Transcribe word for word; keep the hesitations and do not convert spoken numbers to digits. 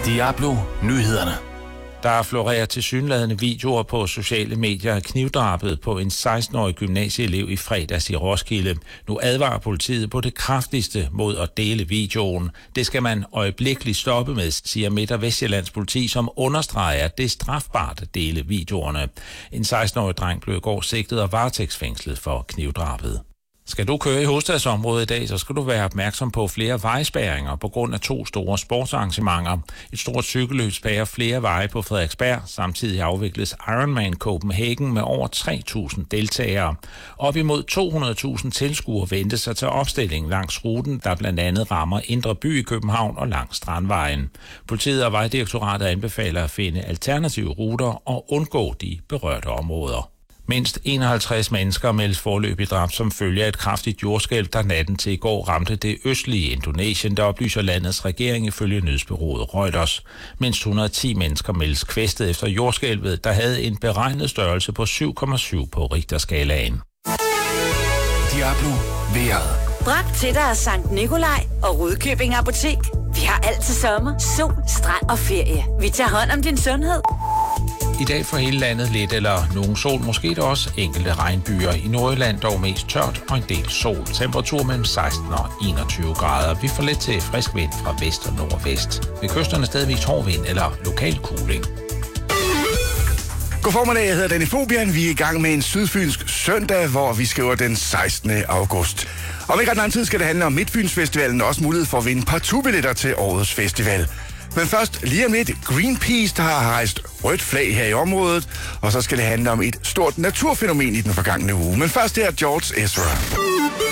Diablo Nyhederne. Der florerer tilsyneladende videoer på sociale medier af knivdrabet på en seksten-årig gymnasieelev i fredags i Roskilde. Nu advarer politiet på det kraftigste mod at dele videoen. Det skal man øjeblikkeligt stoppe med, siger Midt- og Vestjyllands politi, som understreger, at det er strafbart at dele videoerne. En seksten-årig dreng blev i går sigtet og varetægtsfængslet for knivdrabet. Skal du køre i hovedstadsområdet i dag, så skal du være opmærksom på flere vejspærringer på grund af to store sportsarrangementer. Et stort cykelløb spærrer flere veje på Frederiksberg. Samtidig afvikles Ironman Copenhagen med over tre tusind deltagere. Op imod to hundrede tusind tilskuere venter sig til opstilling langs ruten, der blandt andet rammer Indre By i København og langs Strandvejen. Politiet og Vejdirektoratet anbefaler at finde alternative ruter og undgå de berørte områder. Mindst enoghalvtreds mennesker meldes foreløbig dræbt som følge af et kraftigt jordskælv, der natten til i går ramte det østlige Indonesien, der oplyser landets regering ifølge nyhedsbureauet Reuters. Mindst et hundrede og ti mennesker meldes kvæstet efter jordskælvet, der havde en beregnet størrelse på syv komma syv på Richterskalaen. Diablo vejret. Bragt til dig af Sankt Nikolaj og Rudkøbing Apotek. Vi har alt til sommer, sol, strand og ferie. Vi tager hånd om din sundhed. I dag for hele landet lidt eller nogen sol, måske der også enkelte regnbyer. I Nordjylland dog mest tørt og en del sol. Temperatur mellem seksten og enogtyve grader. Vi får lidt til frisk vind fra vest og nordvest. Ved kysterne stadigvis hård vind eller lokal kuling. God formiddag, jeg hedder Danny Fobian. Vi er i gang med en sydfynsk søndag, hvor vi skriver den sekstende august. Om ikke ret lang tid skal det handle om Midtfynsfestivalen og også mulighed for at vinde partout-billetter til årets festival. Men først lige om lidt Greenpeace, der har hejst rødt flag her i området, og så skal det handle om et stort naturfænomen i den forgangne uge. Men først her George Ezra.